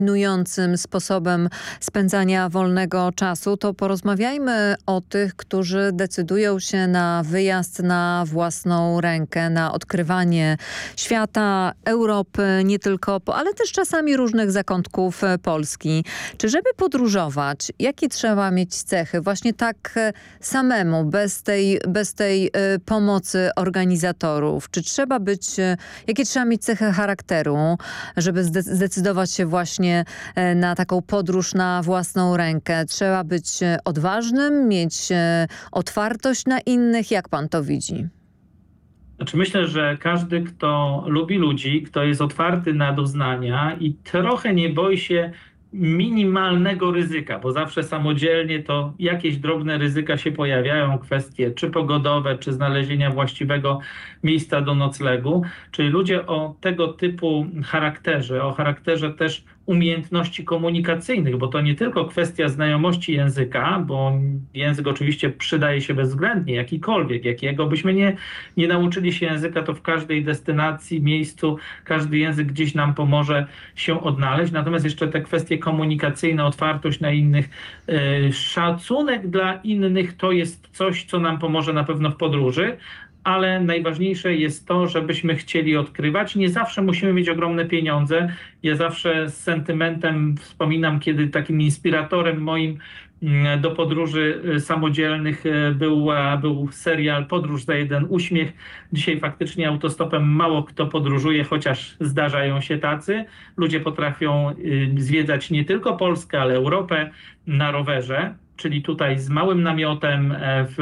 fascynującym sposobem spędzania wolnego czasu, to porozmawiajmy o tych, którzy decydują się na wyjazd na własną rękę, na odkrywanie świata, Europy, nie tylko, ale też czasami różnych zakątków Polski. Czy żeby podróżować, jakie trzeba mieć cechy? Właśnie tak samemu, bez tej pomocy organizatorów. Czy trzeba być, jakie trzeba mieć cechy charakteru, żeby zdecydować się właśnie na taką podróż na własną rękę? Trzeba być odważnym, mieć otwartość na innych. Jak pan to widzi? Znaczy myślę, że każdy, kto lubi ludzi, kto jest otwarty na doznania i trochę nie boi się minimalnego ryzyka, bo zawsze samodzielnie to jakieś drobne ryzyka się pojawiają, kwestie czy pogodowe, czy znalezienia właściwego miejsca do noclegu, czyli ludzie o tego typu charakterze, o charakterze też umiejętności komunikacyjnych, bo to nie tylko kwestia znajomości języka, bo język oczywiście przydaje się bezwzględnie, jakikolwiek, jakiego byśmy nie nauczyli się języka, to w każdej destynacji, miejscu, każdy język gdzieś nam pomoże się odnaleźć. Natomiast jeszcze te kwestie komunikacyjne, otwartość na innych, szacunek dla innych to jest coś, co nam pomoże na pewno w podróży. Ale najważniejsze jest to, żebyśmy chcieli odkrywać. Nie zawsze musimy mieć ogromne pieniądze. Ja zawsze z sentymentem wspominam, kiedy takim inspiratorem moim do podróży samodzielnych był serial Podróż za jeden uśmiech. Dzisiaj faktycznie autostopem mało kto podróżuje, chociaż zdarzają się tacy. Ludzie potrafią zwiedzać nie tylko Polskę, ale Europę na rowerze. Czyli tutaj z małym namiotem,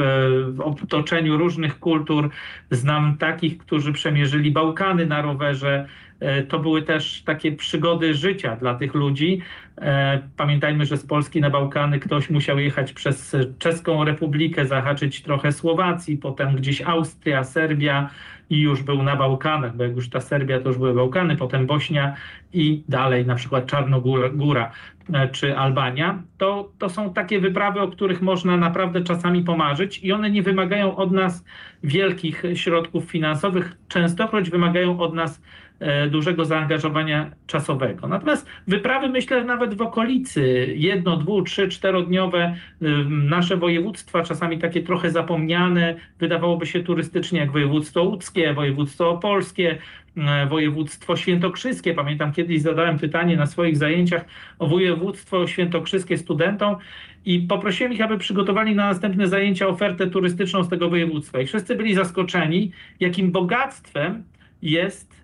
w otoczeniu różnych kultur. Znam takich, którzy przemierzyli Bałkany na rowerze. To były też takie przygody życia dla tych ludzi. Pamiętajmy, że z Polski na Bałkany ktoś musiał jechać przez Czeską Republikę, zahaczyć trochę Słowacji, potem gdzieś Austria, Serbia i już był na Bałkanach, bo jak już ta Serbia, to już były Bałkany, potem Bośnia i dalej na przykład Czarnogóra czy Albania. To są takie wyprawy, o których można naprawdę czasami pomarzyć i one nie wymagają od nas wielkich środków finansowych, częstokroć wymagają od nas dużego zaangażowania czasowego. Natomiast wyprawy, myślę, nawet w okolicy, 1-, 2-, 3-, 4-dniowe, nasze województwa, czasami takie trochę zapomniane, wydawałoby się turystycznie, jak województwo łódzkie, województwo opolskie, województwo świętokrzyskie. Pamiętam, kiedyś zadałem pytanie na swoich zajęciach o województwo świętokrzyskie studentom i poprosiłem ich, aby przygotowali na następne zajęcia ofertę turystyczną z tego województwa. I wszyscy byli zaskoczeni, jakim bogactwem jest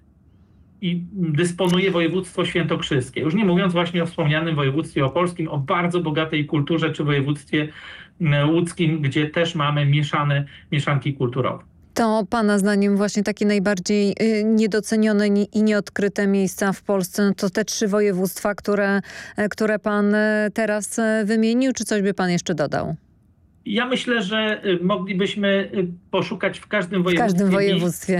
i dysponuje województwo świętokrzyskie. Już nie mówiąc właśnie o wspomnianym województwie opolskim, o bardzo bogatej kulturze, czy województwie łódzkim, gdzie też mamy mieszanki kulturowe. To pana zdaniem właśnie takie najbardziej niedocenione i nieodkryte miejsca w Polsce, no to te 3 województwa, które pan teraz wymienił, czy coś by pan jeszcze dodał? Ja myślę, że moglibyśmy poszukać w każdym W każdym województwie.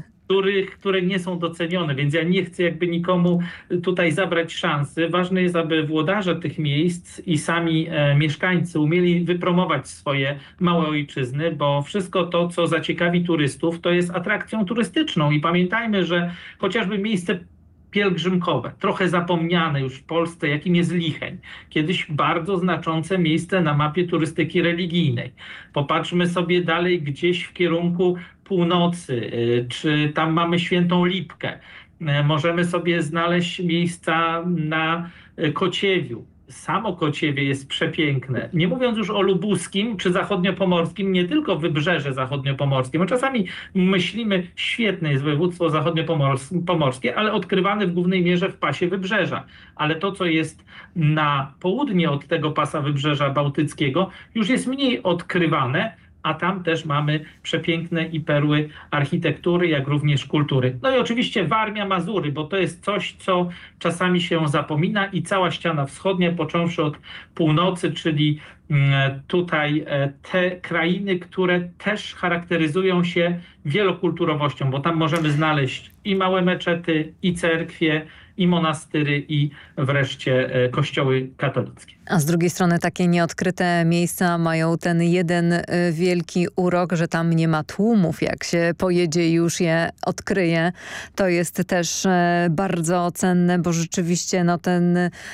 które nie są docenione, więc ja nie chcę jakby nikomu tutaj zabrać szansy. Ważne jest, aby włodarze tych miejsc i sami mieszkańcy umieli wypromować swoje małe ojczyzny, bo wszystko to, co zaciekawi turystów, to jest atrakcją turystyczną i pamiętajmy, że chociażby miejsce pielgrzymkowe, trochę zapomniane już w Polsce, jakim jest Licheń. Kiedyś bardzo znaczące miejsce na mapie turystyki religijnej. Popatrzmy sobie dalej gdzieś w kierunku północy, czy tam mamy Świętą Lipkę. Możemy sobie znaleźć miejsca na Kociewiu. Samo Kociewie jest przepiękne. Nie mówiąc już o lubuskim czy zachodniopomorskim, nie tylko wybrzeże zachodniopomorskie. My czasami myślimy, świetne jest województwo zachodniopomorskie, ale odkrywane w głównej mierze w pasie wybrzeża. Ale to, co jest na południe od tego pasa wybrzeża bałtyckiego, już jest mniej odkrywane, a tam też mamy przepiękne i perły architektury, jak również kultury. No i oczywiście Warmia, Mazury, bo to jest coś, co czasami się zapomina i cała ściana wschodnia, począwszy od północy, czyli tutaj te krainy, które też charakteryzują się wielokulturowością, bo tam możemy znaleźć i małe meczety, i cerkwie, i monastyry, i wreszcie kościoły katolickie. A z drugiej strony takie nieodkryte miejsca mają ten jeden wielki urok, że tam nie ma tłumów. Jak się pojedzie i już je odkryje, to jest też bardzo cenne, bo rzeczywiście no,